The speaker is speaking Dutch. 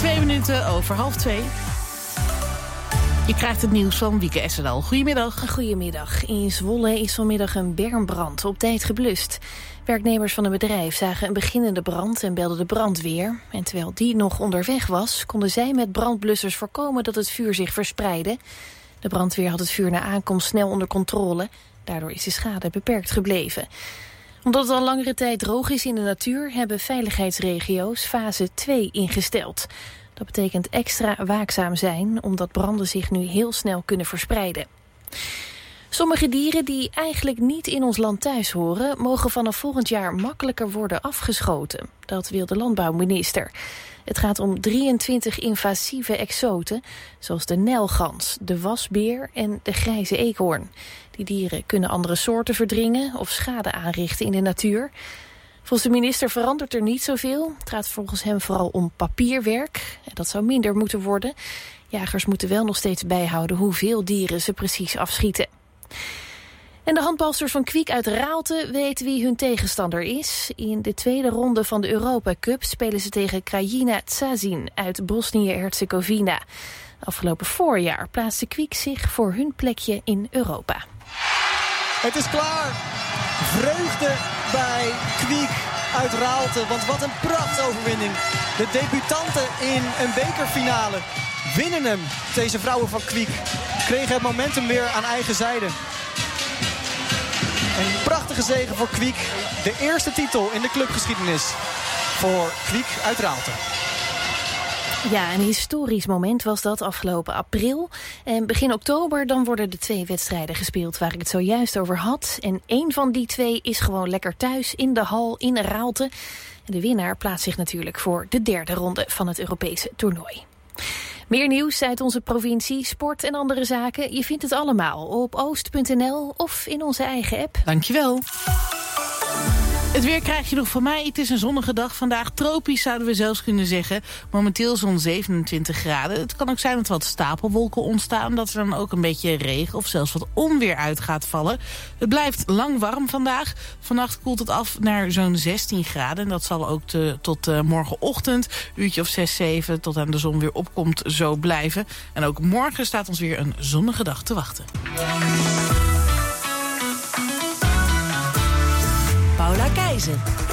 2 minuten over 1:30. Je krijgt het nieuws van Wieke Essedal. Goedemiddag. Goedemiddag. In Zwolle is vanmiddag een bermbrand op tijd geblust. Werknemers van een bedrijf zagen een beginnende brand en belden de brandweer. En terwijl die nog onderweg was, konden zij met brandblussers voorkomen dat het vuur zich verspreidde. De brandweer had het vuur na aankomst snel onder controle. Daardoor is de schade beperkt gebleven. Omdat het al langere tijd droog is in de natuur, hebben veiligheidsregio's fase 2 ingesteld. Dat betekent extra waakzaam zijn, omdat branden zich nu heel snel kunnen verspreiden. Sommige dieren die eigenlijk niet in ons land thuis horen, mogen vanaf volgend jaar makkelijker worden afgeschoten. Dat wil de landbouwminister. Het gaat om 23 invasieve exoten, zoals de nijlgans, de wasbeer en de grijze eekhoorn. Die dieren kunnen andere soorten verdringen of schade aanrichten in de natuur. Volgens de minister verandert er niet zoveel. Het gaat volgens hem vooral om papierwerk. Dat zou minder moeten worden. Jagers moeten wel nog steeds bijhouden hoeveel dieren ze precies afschieten. En de handbalsters van Kwiek uit Raalte weten wie hun tegenstander is. In de tweede ronde van de Europa Cup spelen ze tegen Krajina Zazin uit Bosnië-Herzegovina. Afgelopen voorjaar plaatste Kwiek zich voor hun plekje in Europa. Het is klaar. Vreugde bij Kwiek uit Raalte. Want wat een prachtoverwinning. De debutanten in een bekerfinale winnen hem. Deze vrouwen van Kwiek kregen het momentum weer aan eigen zijde. Een prachtige zege voor Kwiek. De eerste titel in de clubgeschiedenis voor Kwiek uit Raalte. Ja, een historisch moment was dat afgelopen april. En begin oktober dan worden de 2 wedstrijden gespeeld waar ik het zojuist over had. En 1 van die 2 is gewoon lekker thuis in de hal in Raalte. En de winnaar plaatst zich natuurlijk voor de 3e ronde van het Europese toernooi. Meer nieuws uit onze provincie, sport en andere zaken. Je vindt het allemaal op oost.nl of in onze eigen app. Dankjewel. Het weer krijg je nog van mij. Het is een zonnige dag vandaag. Tropisch zouden we zelfs kunnen zeggen. Momenteel zo'n 27 graden. Het kan ook zijn dat er wat stapelwolken ontstaan. Dat er dan ook een beetje regen of zelfs wat onweer uit gaat vallen. Het blijft lang warm vandaag. Vannacht koelt het af naar zo'n 16 graden. En dat zal ook tot morgenochtend, uurtje of 6, 7... tot aan de zon weer opkomt, zo blijven. En ook morgen staat ons weer een zonnige dag te wachten. Paula Keizer.